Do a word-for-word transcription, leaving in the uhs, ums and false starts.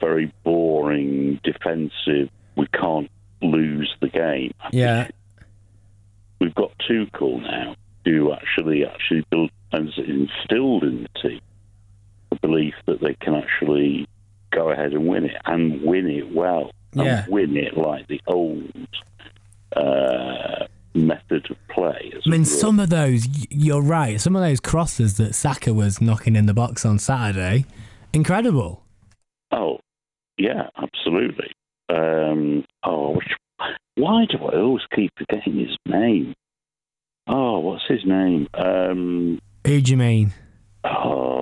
very boring, defensive, we can't lose the game. Yeah. We've got Tuchel now who actually actually built and instilled in the team the belief that they can actually go ahead and win it, and win it well, and Yeah. win it like the old uh, method of play. I mean, some of those, y- you're right, some of those crosses that Saka was knocking in the box on Saturday, incredible. Oh, yeah, absolutely. Um, oh, which, why do I always keep forgetting his name? Oh, what's his name? Um, Who do you mean? oh,